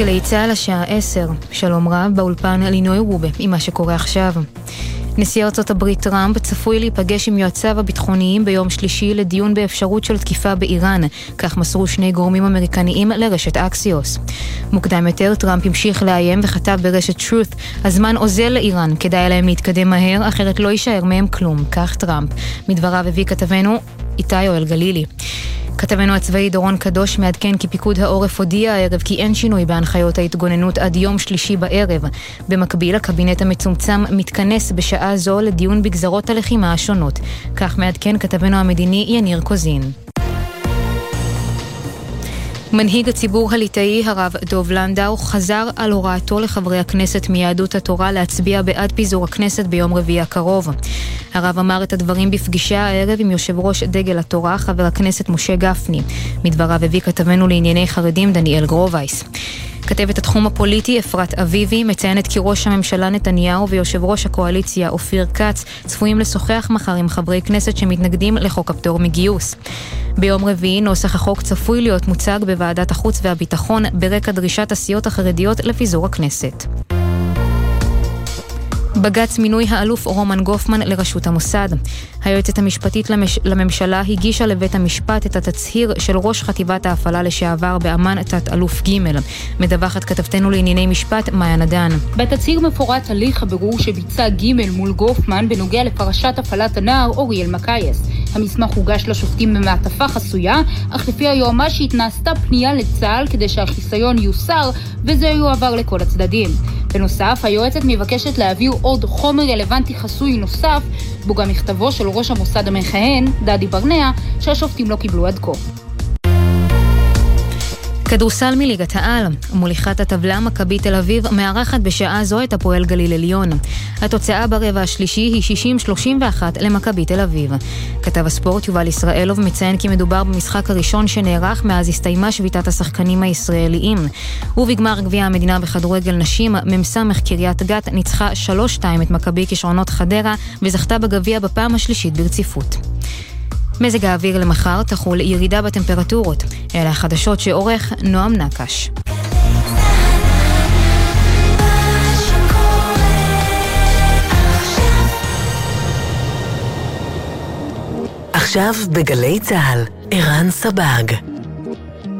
גלי צהל השעה 10. שלום רב, באולפן לינוי רובה עם מה שקורה עכשיו. נשיא ארצות הברית טראמפ צפוי להיפגש עם יועציו הביטחוניים ביום שלישי לדיון באפשרות של תקיפה באיראן, כך מסרו שני גורמים אמריקניים לרשת אקסיוס. מוקדם יותר טראמפ המשיך לאיים וכתב ברשת Truth, הזמן עוזל לאיראן, כדאי להם להתקדם מהר, אחרת לא יישאר מהם כלום, כך טראמפ. מדבריו הביא כתבנו איתי יואל גלילי. כתבנו הצבאי דורון קדוש מעדכן כי פיקוד העורף הודיע הערב כי אין שינוי בהנחיות ההתגוננות עד יום שלישי בערב. במקביל, הקבינט המצומצם מתכנס בשעה זו לדיון בגזרות הלחימה השונות. כך מעדכן כתבנו המדיני יניר קוזין. מנהיג הציבור הליטאי הרב דוב לנדאו חזר על הוראתו לחברי הכנסת מיהדות התורה להצביע בעד פיזור הכנסת ביום רביעי הקרוב. הרב אמר את הדברים בפגישה הערב עם יושב ראש דגל התורה חבר הכנסת משה גפני. מדבריו הביא כתבנו לענייני חרדים דניאל גרובייס. כתבת התחום הפוליטי אפרת אביבי מציינת כי ראש הממשלה נתניהו ויושב ראש הקואליציה אופיר כץ צפויים לשוחח מחר עם חברי כנסת שמתנגדים לחוק הפטור מגיוס. ביום רביעי נוסח החוק צפוי להיות מוצג בוועדת החוץ והביטחון ברקע דרישת הסיעות החרדיות לפיזור הכנסת. בג"ץ מינוי האלוף רומן גופמן לראשות המוסד. היועצת המשפטית לממשלה הגישה לבית המשפט את התצהיר של ראש חטיבת ההפעלה לשעבר באמן תת-אלוף ג'. מדווחת כתבתנו לענייני משפט מאיה נדן. בתצהיר מפורט הליך הבירור שביצע ג' מול גופמן בנוגע לפרשת הפעלת הנער אוריאל מקייס. המסמך הוגש לשופטים במעטפה חסויה, אך לפי היועמ"שית נעשתה פנייה לצה"ל כדי שהחיסיון יוסר וזה יועבר לכל הצדדים. בנוסף, היועצת מבקשת להעביר עוד חומר רלוונטי חסוי נוסף, בו גם מכתבו של ראש המוסד המכהן, דדי ברנע, שהשופטים לא קיבלו עד כה. כדורסל מליגת העל, מוליכת הטבלה מכבי תל אביב מארחת בשעה זו את הפועל גליל עליון. התוצאה ברבע השלישי היא 60-31 למכבי תל אביב. כתב הספורט יובל ישראלוב מציין כי מדובר במשחק הראשון שנערך מאז הסתיימה שביתת השחקנים הישראליים. ובגמר גביע המדינה בכדורגל נשים, ממסמך קריית גת ניצחה 3-2 את מכבי כישרונות חדרה וזכתה בגביע בפעם השלישית ברציפות. מזג האוויר למחר תחול ירידה בטמפרטורות. אלה החדשות שעורך נועם נקש. עכשיו בגלי צהל, ערן סבג.